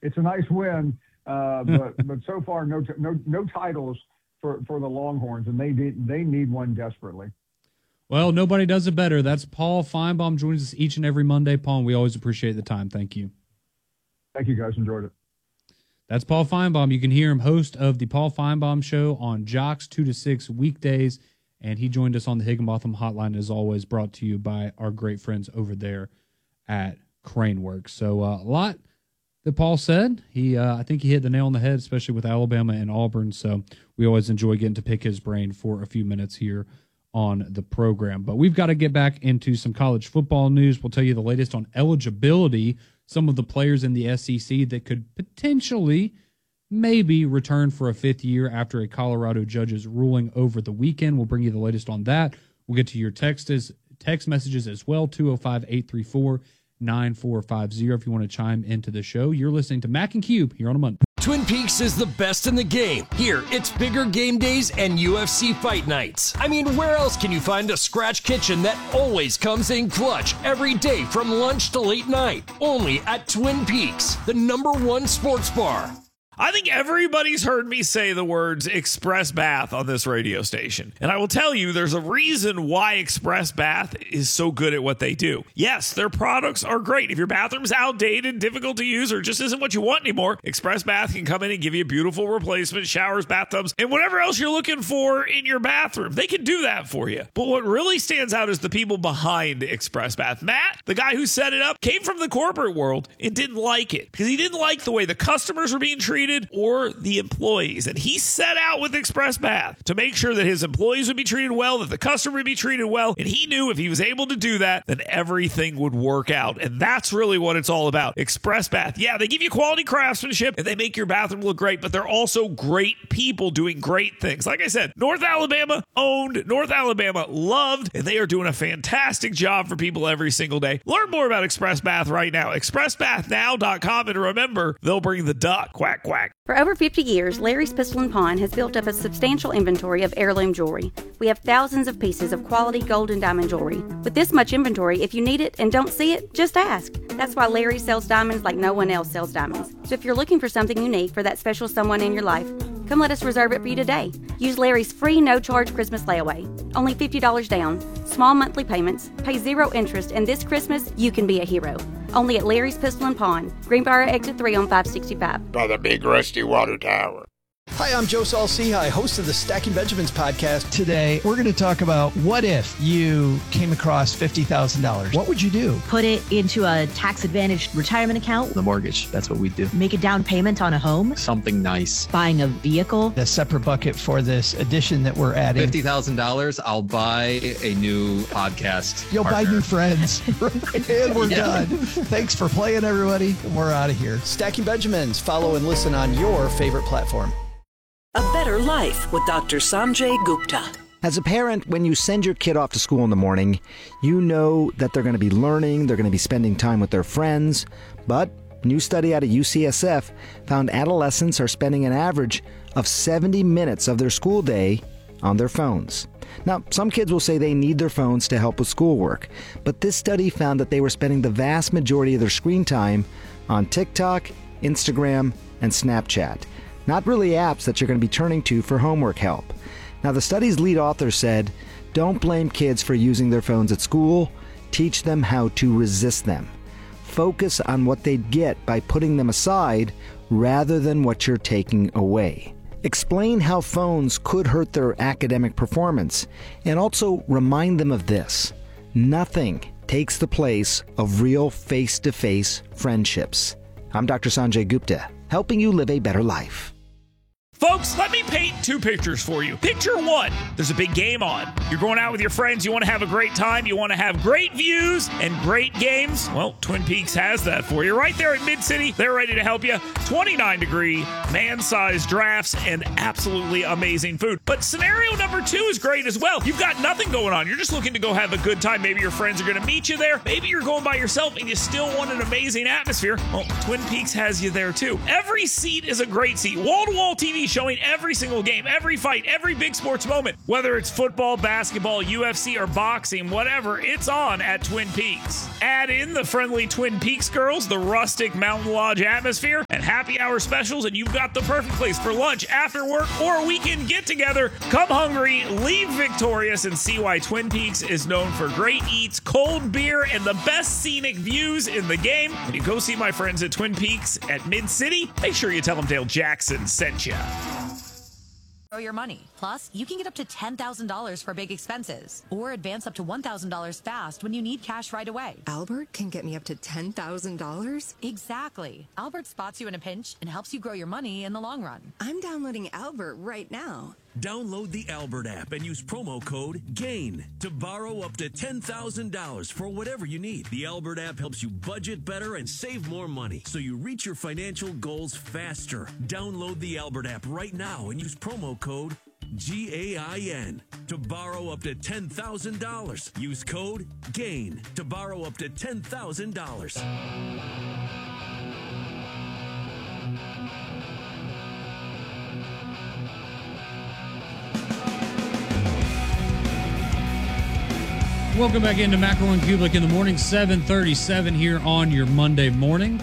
it's a nice win, but so far no titles for the Longhorns, and they need one desperately. Well, nobody does it better. That's Paul Finebaum, joins us each and every Monday. Paul, and we always appreciate the time. Thank you. Thank you, guys. Enjoyed it. That's Paul Finebaum. You can hear him, host of the Paul Finebaum Show on Jocks 2 to 6 weekdays, and he joined us on the Higginbotham Hotline, as always, brought to you by our great friends over there at Craneworks. So a lot that Paul said. I think he hit the nail on the head, especially with Alabama and Auburn. So we always enjoy getting to pick his brain for a few minutes here on the program. But we've got to get back into some college football news. We'll tell you the latest on eligibility, some of the players in the SEC that could potentially maybe return for a fifth year after a Colorado judge's ruling over the weekend. We'll bring you the latest on that. We'll get to your text messages as well, 205-834-9450 if you want to chime into the show. You're listening to Mac and Cube here on a Monday. Twin Peaks is the best in the game. Here, it's bigger game days and UFC fight nights. I mean, where else can you find a scratch kitchen that always comes in clutch every day from lunch to late night? Only at Twin Peaks, the #1 sports bar. I think everybody's heard me say the words Express Bath on this radio station. And I will tell you, there's a reason why Express Bath is so good at what they do. Yes, their products are great. If your bathroom's outdated, difficult to use, or just isn't what you want anymore, Express Bath can come in and give you a beautiful replacement, showers, bathtubs, and whatever else you're looking for in your bathroom. They can do that for you. But what really stands out is the people behind Express Bath. Matt, the guy who set it up, came from the corporate world and didn't like it because he didn't like the way the customers were being treated or the employees. And he set out with Express Bath to make sure that his employees would be treated well, that the customer would be treated well. And he knew if he was able to do that, then everything would work out. And that's really what it's all about. Express Bath. Yeah, they give you quality craftsmanship and they make your bathroom look great, but they're also great people doing great things. Like I said, North Alabama owned, North Alabama loved, and they are doing a fantastic job for people every single day. Learn more about Express Bath right now. ExpressBathNow.com. And remember, they'll bring the duck. Quack, quack. For over 50 years, Larry's Pistol and Pawn has built up a substantial inventory of heirloom jewelry. We have thousands of pieces of quality gold and diamond jewelry. With this much inventory, if you need it and don't see it, just ask. That's why Larry sells diamonds like no one else sells diamonds. So if you're looking for something unique for that special someone in your life, come let us reserve it for you today. Use Larry's free no-charge Christmas layaway. Only $50 down, small monthly payments, pay 0 interest, and this Christmas, you can be a hero. Only at Larry's Pistol and Pawn, Greenbrier Exit 3 on 565. By the big rusty water tower. Hi, I'm Joe Saul-Sehy, host of the Stacking Benjamins podcast. Today, we're going to talk about what if you came across $50,000. What would you do? Put it into a tax-advantaged retirement account. The mortgage, that's what we do. Make a down payment on a home. Something nice. Buying a vehicle. A separate bucket for this addition that we're adding. $50,000, I'll buy a new podcast You'll partner. buy new friends. And we're done. Thanks for playing, everybody. We're out of here. Stacking Benjamins. Follow and listen on your favorite platform. A Better Life with Dr. Sanjay Gupta. As a parent, when you send your kid off to school in the morning, you know that they're going to be learning, they're going to be spending time with their friends. But a new study out of UCSF found adolescents are spending an average of 70 minutes of their school day on their phones. Now, some kids will say they need their phones to help with schoolwork, but this study found that they were spending the vast majority of their screen time on TikTok, Instagram, and Snapchat. Not really apps that you're going to be turning to for homework help. Now, the study's lead author said, don't blame kids for using their phones at school. Teach them how to resist them. Focus on what they'd get by putting them aside rather than what you're taking away. Explain how phones could hurt their academic performance, and also remind them of this. Nothing takes the place of real face-to-face friendships. I'm Dr. Sanjay Gupta, helping you live a better life. Folks, let me paint 2 pictures for you. Picture 1, there's a big game on. You're going out with your friends, you want to have a great time, you want to have great views and great games. Well, Twin Peaks has that for you. Right there at Mid-City, they're ready to help you. 29-degree, man-sized drafts, and absolutely amazing food. But scenario number 2 is great as well. You've got nothing going on. You're just looking to go have a good time. Maybe your friends are going to meet you there. Maybe you're going by yourself and you still want an amazing atmosphere. Well, Twin Peaks has you there too. Every seat is a great seat. Wall-to-wall TV showing every single game, every fight, every big sports moment. Whether it's football, basketball, UFC, or boxing, whatever, it's on at Twin Peaks. Add in the friendly Twin Peaks girls, the rustic Mountain Lodge atmosphere, and happy hour specials, and you've got the perfect place for lunch, after work, or a weekend get-together. Come hungry, leave victorious, and see why Twin Peaks is known for great eats, cold beer, and the best scenic views in the game. When you go see my friends at Twin Peaks at Mid-City, make sure you tell them Dale Jackson sent you. Your money. Plus, you can get up to $10,000 for big expenses or advance up to $1,000 fast when you need cash right away. Albert can get me up to $10,000? Exactly. Albert spots you in a pinch and helps you grow your money in the long run. I'm downloading Albert right now. Download the Albert app and use promo code GAIN to borrow up to $10,000 for whatever you need. The Albert app helps you budget better and save more money so you reach your financial goals faster. Download the Albert app right now and use promo code GAIN to borrow up to $10,000. Use code GAIN to borrow up to $10,000. Welcome back into Macro and Kublik in the morning, 7:37 here on your Monday morning.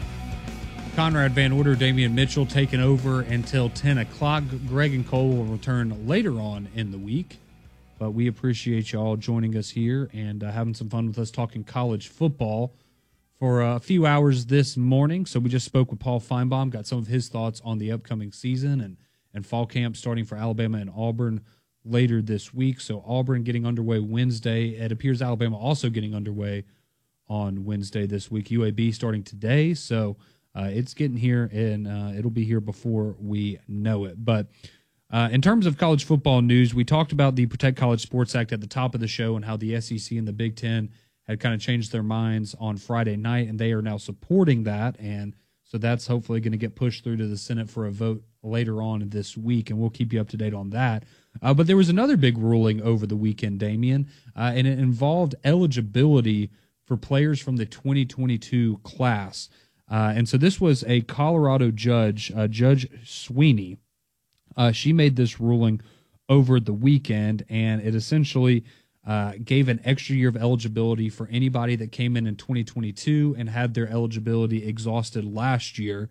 Conrad Van Order, Damian Mitchell taking over until 10 o'clock. Greg and Cole will return later on in the week. But we appreciate you all joining us here and having some fun with us talking college football for a few hours this morning. So we just spoke with Paul Feinbaum, got some of his thoughts on the upcoming season and fall camp starting for Alabama and Auburn later this week. So Auburn getting underway Wednesday. It appears Alabama also getting underway on Wednesday this week. UAB starting today. So it's getting here, and it'll be here before we know it. But in terms of college football news, we talked about the Protect College Sports Act at the top of the show and how the SEC and the Big Ten had kind of changed their minds on Friday night, and they are now supporting that. And so that's hopefully going to get pushed through to the Senate for a vote later on this week, and we'll keep you up to date on that. But there was another big ruling over the weekend, Damian, and it involved eligibility for players from the 2022 class. And so this was a Colorado judge, Judge Sweeney. She made this ruling over the weekend, and it essentially gave an extra year of eligibility for anybody that came in 2022 and had their eligibility exhausted last year.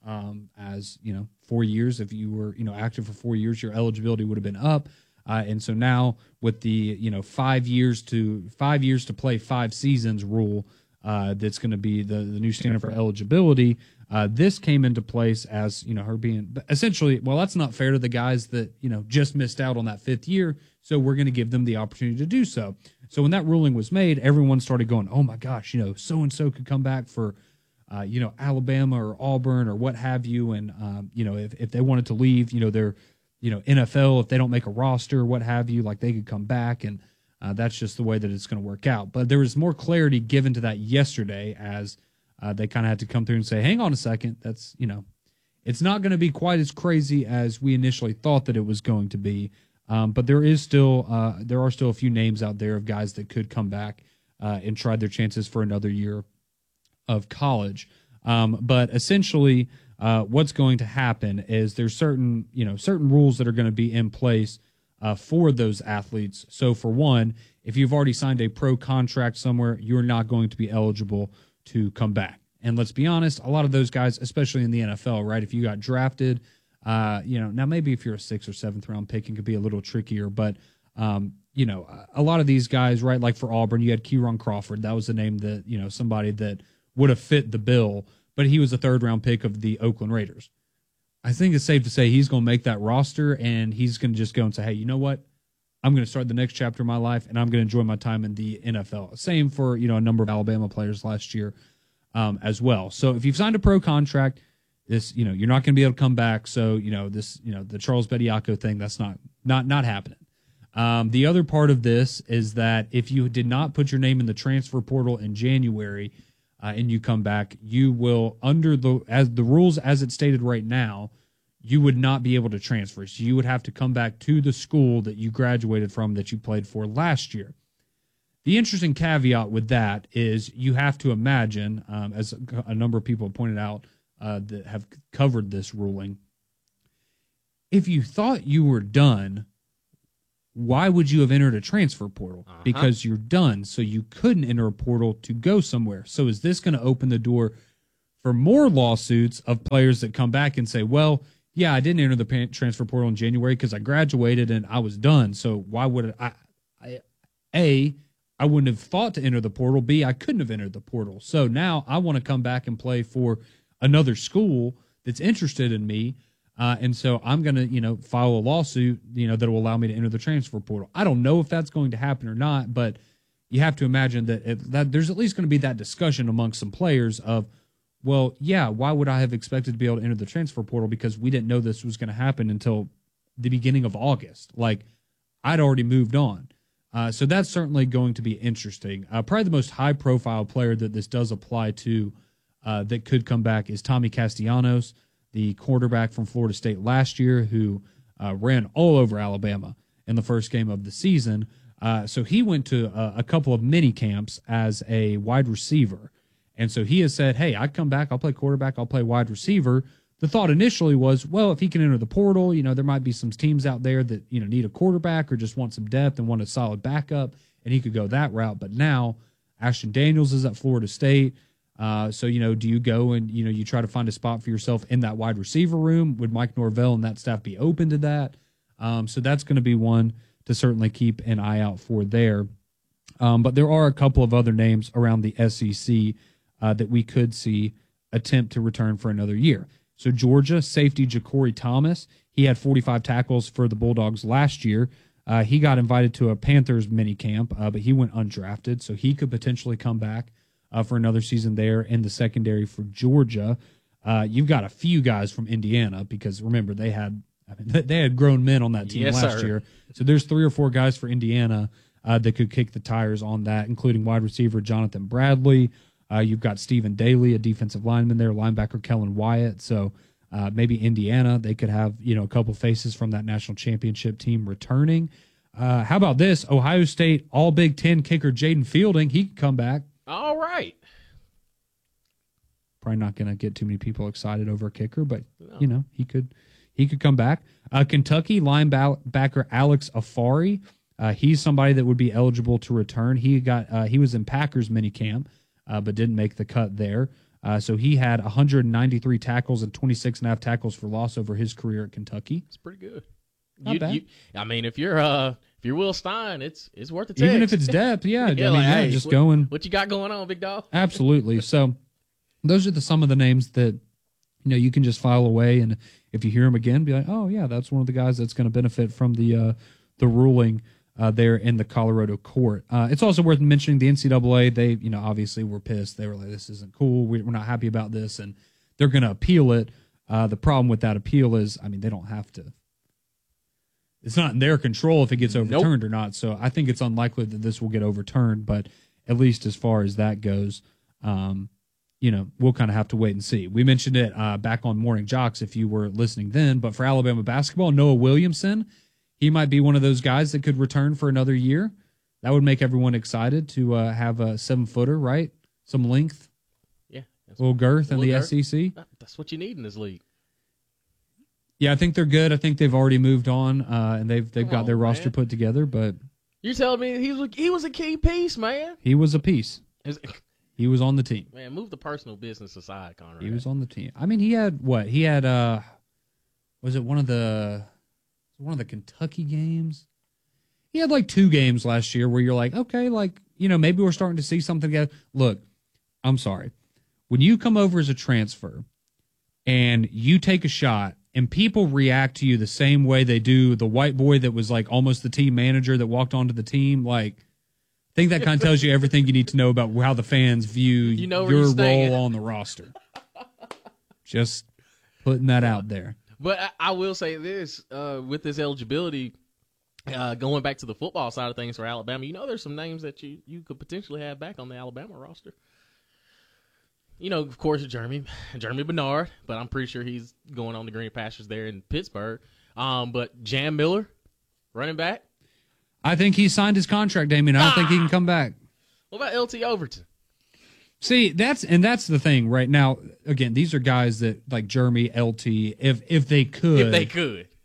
As 4 years, if you were active for 4 years, your eligibility would have been up. And so now with the 5 years to play 5 seasons rule, that's going to be the new standard for eligibility. This came into place as her being essentially, well, that's not fair to the guys that just missed out on that 5th year. So we're going to give them the opportunity to do so. So when that ruling was made, everyone started going, oh my gosh, so and so could come back for Alabama or Auburn or what have you. And, if they wanted to leave, their, NFL, if they don't make a roster, what have you, like they could come back. And that's just the way that it's going to work out. But there was more clarity given to that yesterday as they kind of had to come through and say, hang on a second. That's, it's not going to be quite as crazy as we initially thought that it was going to be. But there are still a few names out there of guys that could come back and try their chances for another year of college. But essentially, what's going to happen is there's certain rules that are going to be in place for those athletes. So for one, if you've already signed a pro contract somewhere, you're not going to be eligible to come back. And let's be honest, a lot of those guys, especially in the NFL, right? If you got drafted, now maybe if you're a 6th or 7th round pick, it could be a little trickier, but a lot of these guys, right? Like for Auburn, you had Kieron Crawford. That was the name that, somebody that would have fit the bill, but he was a 3rd round pick of the Oakland Raiders. I think it's safe to say he's going to make that roster, and he's going to just go and say, hey, you know what? I'm going to start the next chapter of my life, and I'm going to enjoy my time in the NFL. Same for, a number of Alabama players last year as well. So if you've signed a pro contract, this, you're not going to be able to come back. So, the Charles Bediako thing, that's not happening. The other part of this is that if you did not put your name in the transfer portal in January and you come back, you will, under the rules as it's stated right now, you would not be able to transfer. So you would have to come back to the school that you graduated from that you played for last year. The interesting caveat with that is you have to imagine, as a number of people have pointed out that have covered this ruling, if you thought you were done, why would you have entered a transfer portal? Because you're done, so you couldn't enter a portal to go somewhere. So is this going to open the door for more lawsuits of players that come back and say, well, yeah, I didn't enter the transfer portal in January because I graduated and I was done. So why would I wouldn't have thought to enter the portal. B, I couldn't have entered the portal. So now I want to come back and play for another school that's interested in me. And so I'm going to, file a lawsuit, that will allow me to enter the transfer portal. I don't know if that's going to happen or not, but you have to imagine that there's at least going to be that discussion amongst some players of, well, yeah, why would I have expected to be able to enter the transfer portal? Because we didn't know this was going to happen until the beginning of August. Like, I'd already moved on. So that's certainly going to be interesting. Probably the most high-profile player that this does apply to that could come back is Tommy Castellanos, the quarterback from Florida State last year who ran all over Alabama in the first game of the season. So he went to a couple of mini camps as a wide receiver. And so he has said, hey, I come back, I'll play quarterback, I'll play wide receiver. The thought initially was, well, if he can enter the portal, there might be some teams out there that, need a quarterback or just want some depth and want a solid backup, and he could go that route. But now Ashton Daniels is at Florida State. So, do you go and, you try to find a spot for yourself in that wide receiver room? Would Mike Norvell and that staff be open to that? So that's going to be one to certainly keep an eye out for there. But there are a couple of other names around the SEC that we could see attempt to return for another year. So Georgia safety Ja'Cory Thomas, he had 45 tackles for the Bulldogs last year. He got invited to a Panthers mini camp, but he went undrafted, so he could potentially come back for another season there in the secondary for Georgia. You've got a few guys from Indiana because remember they had grown men on that team last year. So there's 3 or 4 guys for Indiana that could kick the tires on that, including wide receiver Jonathan Bradley. You've got Stephen Daly, a defensive lineman there, linebacker Kellen Wyatt. So maybe Indiana, they could have, a couple faces from that national championship team returning. How about this? Ohio State All Big Ten kicker Jaden Fielding, he could come back. All right. Probably not going to get too many people excited over a kicker, but, he could come back. Kentucky linebacker Alex Afari, he's somebody that would be eligible to return. He was in Packers minicamp, but didn't make the cut there. So he had 193 tackles and 26.5 tackles for loss over his career at Kentucky. It's pretty good. Not bad. If you're Will Stein, it's worth the text. Even if it's depth, yeah. Hey, just going. What you got going on, big dog? Absolutely. So those are some of the names that you can just file away, and if you hear them again, be like, oh yeah, that's one of the guys that's going to benefit from the ruling there in the Colorado court. It's also worth mentioning the NCAA. They obviously were pissed. They were like, this isn't cool. We're not happy about this, and they're going to appeal it. The problem with that appeal is, they don't have to. It's not in their control if it gets overturned or not. So I think it's unlikely that this will get overturned. But at least as far as that goes, we'll kind of have to wait and see. We mentioned it back on Morning Jocks if you were listening then. But for Alabama basketball, Noah Williamson, he might be one of those guys that could return for another year. That would make everyone excited to have a 7-footer, right? Some length. Yeah. A little girth in the SEC. That's what you need in this league. Yeah, I think they're good. I think they've already moved on, and they've got their roster put together. But you're telling me he was a key piece, man. He was a piece. He was on the team. Man, move the personal business aside, Conrad. He was on the team. He had what? He had was it one of the Kentucky games? He had like 2 games last year where you're like, okay, maybe we're starting to see something together. Look, I'm sorry. When you come over as a transfer and you take a shot and people react to you the same way they do the white boy that was like almost the team manager that walked onto the team, I think that kind of tells you everything you need to know about how the fans view your role on the roster. Just putting that out there. But I will say this, with this eligibility, going back to the football side of things for Alabama, there's some names that you could potentially have back on the Alabama roster. Of course, Jeremy Bernard, but I'm pretty sure he's going on the green pastures there in Pittsburgh. But Jam Miller, running back. I think he signed his contract, Damien. I don't think he can come back. What about LT Overton? See, that's the thing right now. Again, these are guys that like Jeremy, LT, if they could.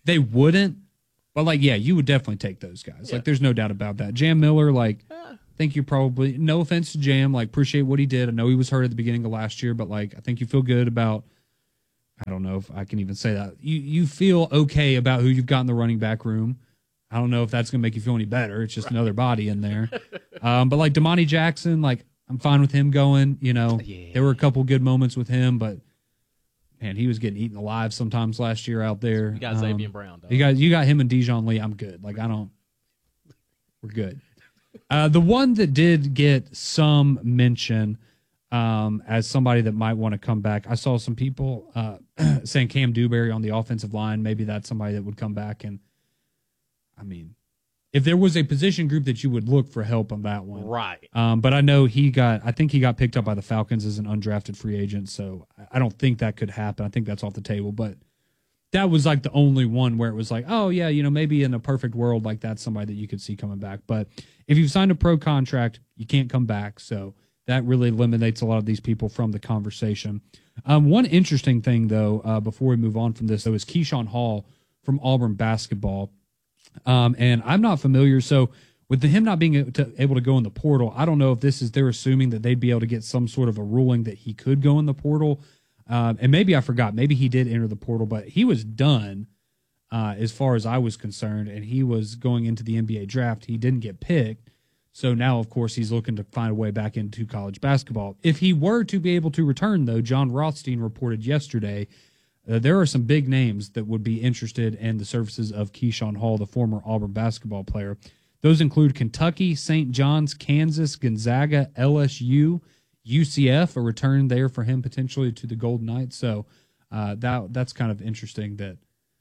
they wouldn't. But, like, yeah, you would definitely take those guys. Yeah. Like, there's no doubt about that. Jam Miller, like, I think you probably, no offense to Jam, like, appreciate what he did. I know he was hurt at the beginning of last year, but, like, I think you feel good about, I don't know if I can even say that. You feel okay about who you've got in the running back room. I don't know if that's going to make you feel any better. It's just another body in there. But, like, Damani Jackson, like, I'm fine with him going. You know, there were a couple good moments with him, but, man, he was getting eaten alive sometimes last year out there. You got Xavier Brown, dog. You got him and Dijon Lee. I'm good. Like, we're good. The one that did get some mention as somebody that might want to come back, I saw some people saying Cam Dewberry on the offensive line. Maybe that's somebody that would come back. And, I mean, if there was a position group that you would look for help on that one. Right. But I know I think he got picked up by the Falcons as an undrafted free agent, so I don't think that could happen. I think that's off the table. But that was like the only one where it was like, oh, yeah, you know, maybe in a perfect world, like that's somebody that you could see coming back. But if you've signed a pro contract, you can't come back. So that really eliminates a lot of these people from the conversation. One interesting thing, though, before we move on from this, though, is Keyshawn Hall from Auburn basketball. And I'm not familiar. So with him not being able to go in the portal, I don't know if they're assuming that they'd be able to get some sort of a ruling that he could go in the portal. And maybe I forgot, maybe he did enter the portal, but he was done as far as I was concerned. And he was going into the NBA draft. He didn't get picked. So now, of course, he's looking to find a way back into college basketball. If he were to be able to return, though, John Rothstein reported yesterday there are some big names that would be interested in the services of Keyshawn Hall, the former Auburn basketball player. Those include Kentucky, St. John's, Kansas, Gonzaga, LSU, UCF, a return there for him potentially to the Golden Knights. So that's kind of interesting that,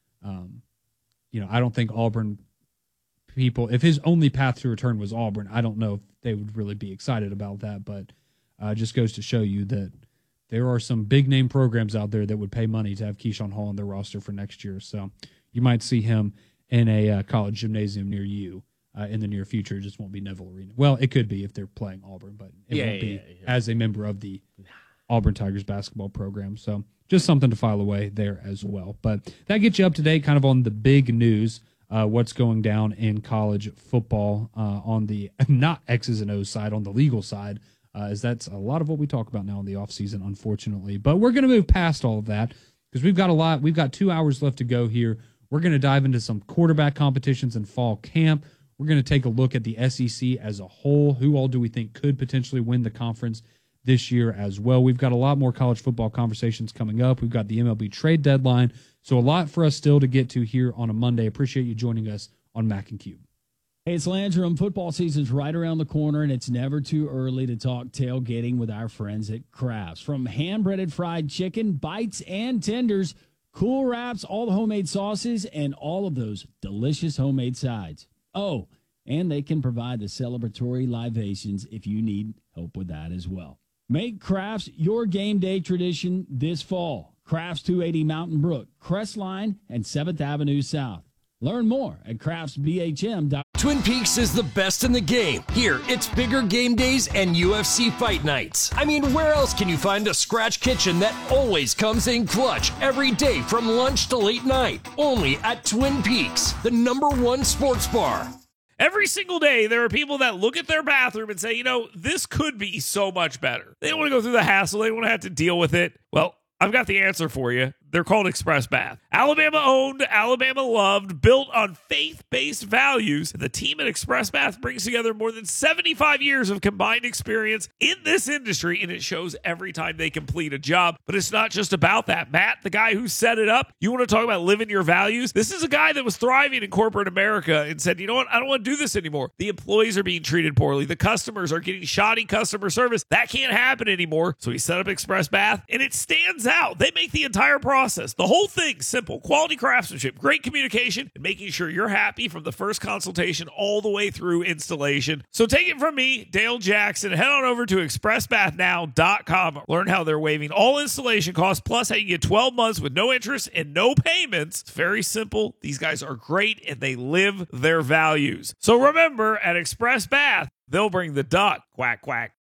I don't think Auburn people, if his only path to return was Auburn, I don't know if they would really be excited about that, but just goes to show you that there are some big-name programs out there that would pay money to have Keyshawn Hall on their roster for next year. So you might see him in a college gymnasium near you in the near future. It just won't be Neville Arena. Well, it could be if they're playing Auburn, but it won't be as a member of the Auburn Tigers basketball program. So just something to file away there as well. But that gets you up to date kind of on the big news, what's going down in college football on the not X's and O's side, on the legal side. As that's a lot of what we talk about now in the offseason, unfortunately. But we're going to move past all of that because we've got a lot. We've got 2 hours left to go here. We're going to dive into some quarterback competitions in fall camp. We're going to take a look at the SEC as a whole. Who all do we think could potentially win the conference this year as well? We've got a lot more college football conversations coming up. We've got the MLB trade deadline. So a lot for us still to get to here on a Monday. Appreciate you joining us on Mac and Cube. Hey, it's Landrum. Football season's right around the corner, and it's never too early to talk tailgating with our friends at Crafts. From hand-breaded fried chicken, bites, and tenders, cool wraps, all the homemade sauces, and all of those delicious homemade sides. Oh, and they can provide the celebratory libations if you need help with that as well. Make Crafts your game day tradition this fall. Crafts 280 Mountain Brook, Crestline, and 7th Avenue South. Learn more at craftsbhm.com. Twin Peaks is the best in the game. Here, it's bigger game days and UFC fight nights. I mean, where else can you find a scratch kitchen that always comes in clutch every day from lunch to late night? Only at Twin Peaks, the #1 sports bar. Every single day, there are people that look at their bathroom and say, this could be so much better. They don't want to go through the hassle. They don't want to have to deal with it. Well, I've got the answer for you. They're called Express Bath. Alabama owned, Alabama loved, built on faith-based values. The team at Express Bath brings together more than 75 years of combined experience in this industry, and it shows every time they complete a job. But it's not just about that. Matt, the guy who set it up, you want to talk about living your values? This is a guy that was thriving in corporate America and said, you know what? I don't want to do this anymore. The employees are being treated poorly. The customers are getting shoddy customer service. That can't happen anymore. So he set up Express Bath, and it stands out. They make the entire process, the whole thing, simple. Quality craftsmanship, great communication, and making sure you're happy from the first consultation all the way through installation. So take it from me, Dale Jackson. Head on over to expressbathnow.com. Learn how they're waiving all installation costs, plus how you get 12 months with no interest and no payments. It's very simple. These guys are great, and they live their values. So remember, at Express Bath, they'll bring the duck. Quack, quack.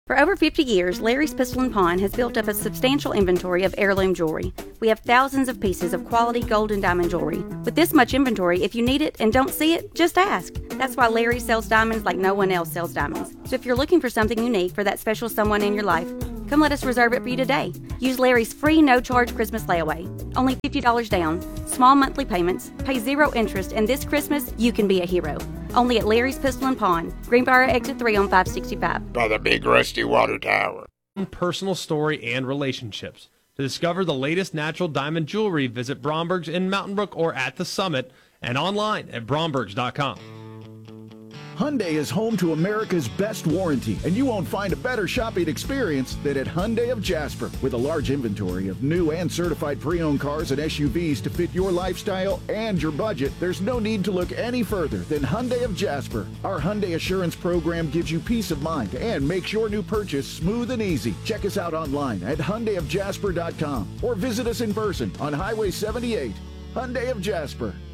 For over 50 years, Larry's Pistol & Pawn has built up a substantial inventory of heirloom jewelry. We have thousands of pieces of quality gold and diamond jewelry. With this much inventory, if you need it and don't see it, just ask. That's why Larry sells diamonds like no one else sells diamonds. So if you're looking for something unique for that special someone in your life, come let us reserve it for you today. Use Larry's free no-charge Christmas layaway. Only $50 down, small monthly payments, pay 0 interest, and this Christmas, you can be a hero. Only at Larry's Pistol & Pawn, Greenbrier Exit 3 on 565. By the big rusty water tower. Personal story and relationships. To discover the latest natural diamond jewelry, visit Bromberg's in Mountain Brook or at the Summit, and online at brombergs.com. Hyundai is home to America's best warranty, and you won't find a better shopping experience than at Hyundai of Jasper. With a large inventory of new and certified pre-owned cars and SUVs to fit your lifestyle and your budget, there's no need to look any further than Hyundai of Jasper. Our Hyundai Assurance program gives you peace of mind and makes your new purchase smooth and easy. Check us out online at HyundaiofJasper.com or visit us in person on Highway 78. Hyundai of Jasper.